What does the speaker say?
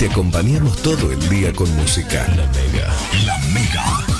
Te acompañamos todo el día con música. La Mega. La Mega.